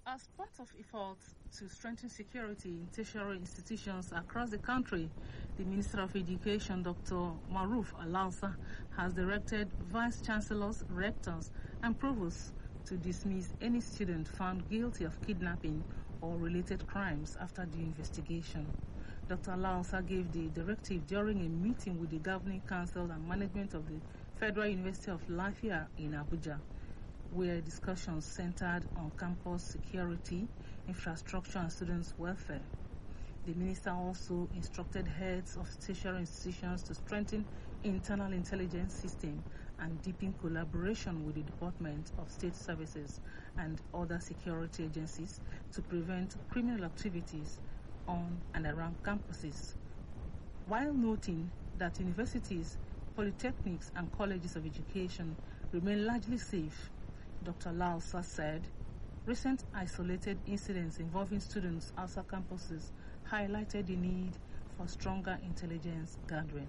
As part of efforts to strengthen security in tertiary institutions across the country, the Minister of Education, Dr. Maruf Alausa, has directed Vice Chancellors, Rectors, and Provosts to dismiss any student found guilty of kidnapping or related crimes after the investigation. Dr. Alausa gave the directive during a meeting with the Governing Council and management of the Federal University of Lafia in Abuja, where discussions centered on campus security, infrastructure, and students' welfare. The minister also instructed heads of tertiary institutions to strengthen internal intelligence system and deepen collaboration with the Department of State Services and other security agencies to prevent criminal activities on and around campuses, while noting that universities, polytechnics, and colleges of education remain largely safe. Dr. Alausa said recent isolated incidents involving students outside campuses highlighted the need for stronger intelligence gathering.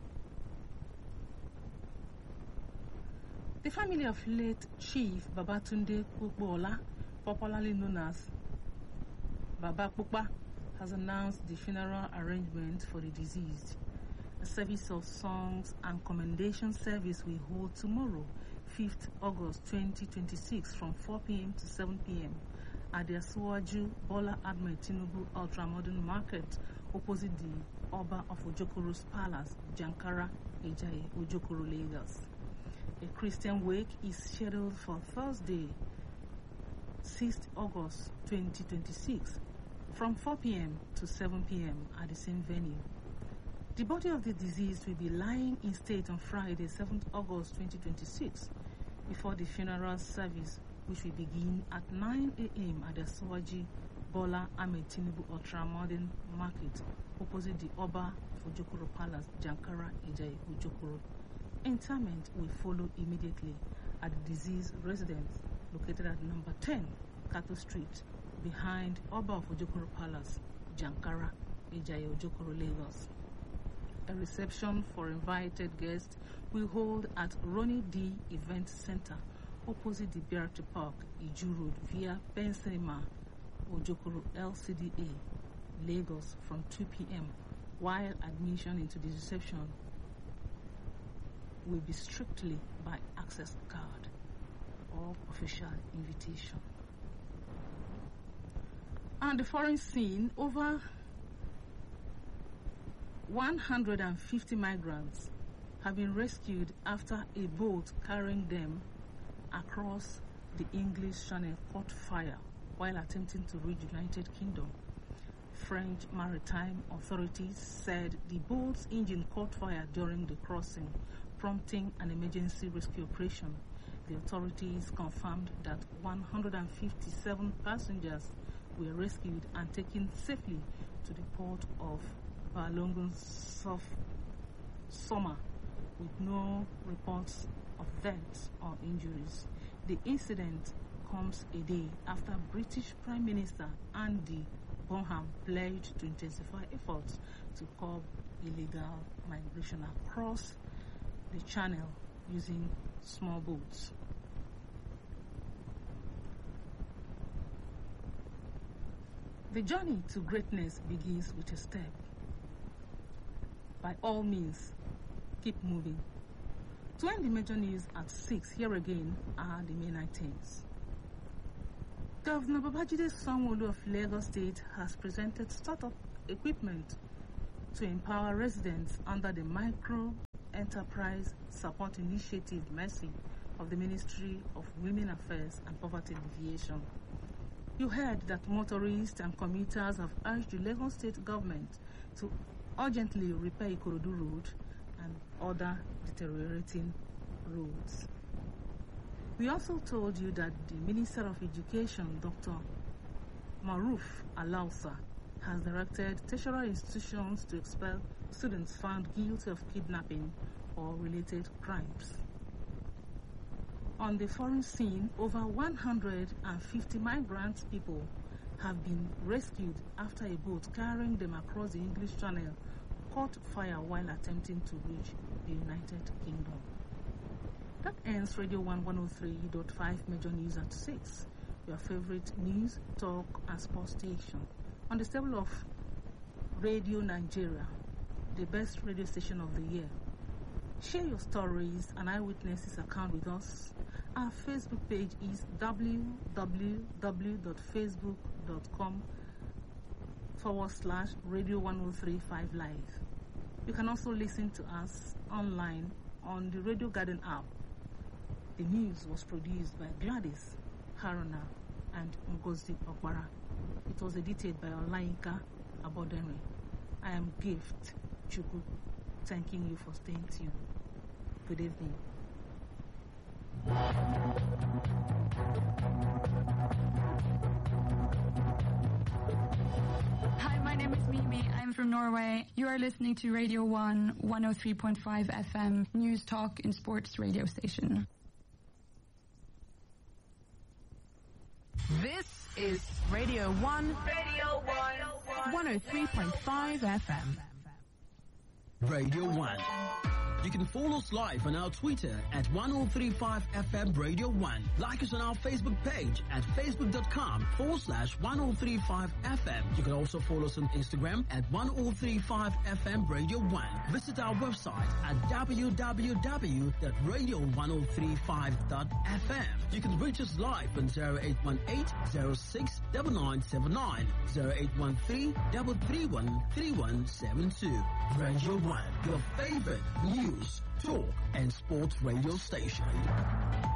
The family of late Chief Babatunde Kukbola, popularly known as Baba Kukpa, has announced the funeral arrangement for the deceased. A service of songs and commendation service will hold tomorrow, 5th August 2026 from 4 p.m. to 7 p.m. at the Asiwaju Bola Ahmed Tinubu Ultramodern Market opposite the Oba of Ojokoro's Palace, Jankara, Ejaye, Ojokoro, Lagos. A Christian wake is scheduled for Thursday, 6th August 2026 from 4 p.m. to 7 p.m. at the same venue. The body of the deceased will be lying in state on Friday, 7th August 2026, before the funeral service, which will begin at 9 a.m. at the Asiwaju Bola Ahmed Tinubu Ultramodern Market, opposite the Oba of Ojokoro Palace, Jankara, Ejaye, Ojokoro. Interment will follow immediately at the deceased residence located at number 10, Kato Street, behind Oba of Ojokoro Palace, Jankara, Ejaye, Ojokoro, Lagos. A reception for invited guests will hold at Ronnie D. Event Center, opposite the BRT Park, Iju Road, via Pen Cinema, Ojokoro LCDA, Lagos, from 2 p.m., while admission into the reception will be strictly by access card or official invitation. On the foreign scene, over 150 migrants have been rescued after a boat carrying them across the English Channel caught fire while attempting to reach the United Kingdom. French maritime authorities said the boat's engine caught fire during the crossing, prompting an emergency rescue operation. The authorities confirmed that 157 passengers were rescued and taken safely to the port of Balongon Summer, with no reports of deaths or injuries. The incident comes a day after British Prime Minister Andy Bonham pledged to intensify efforts to curb illegal migration across the channel using small boats. The journey to greatness begins with a step. By all means, keep moving. To end the major news at 6, here again are the main items. Governor Babajide Sanwo-Olu of Lagos State has presented startup equipment to empower residents under the Micro Enterprise Support Initiative MERCI of the Ministry of Women Affairs and Poverty Alleviation. You heard that motorists and commuters have urged the Lagos State government to urgently repair Ikorodu Road and other deteriorating roads. We also told you that the Minister of Education, Dr. Maruf Alausa, has directed tertiary institutions to expel students found guilty of kidnapping or related crimes. On the foreign scene, over 150 migrant people have been rescued after a boat carrying them across the English Channel caught fire while attempting to reach the United Kingdom. That ends Radio 1 103.5 Major News at 6. your favorite news, talk, and sports station. On the stable of Radio Nigeria, the best radio station of the year. Share your stories and eyewitnesses account with us. Our Facebook page is www.facebook.com/Radio 1035 Live. You can also listen to us online on the Radio Garden app. The news was produced by Gladys Haruna and Ngozi Okwara. It was edited by Olayinka Abodere. I am Gift Chukwu, thanking you for staying tuned. Good evening. Hi, my name is Mimi. I'm from Norway. You are listening to Radio 1 103.5 FM News Talk and Sports radio station. This is Radio 1 103.5 FM. Radio 1. You can follow us live on our Twitter at 1035 FM Radio 1. Like us on our Facebook page at facebook.com/1035 FM. You can also follow us on Instagram at 1035 FM Radio 1. Visit our website at www.radio1035.fm. You can reach us live on 0818-06-9979, 0813-331-3172. Radio 1, your favorite news, talk, and sports radio station.